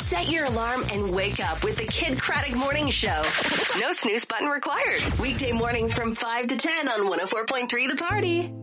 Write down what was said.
Set your alarm and wake up with the Kid Craddock Morning Show. No snooze button required. Weekday mornings from 5 to 10 on 104.3 The Party.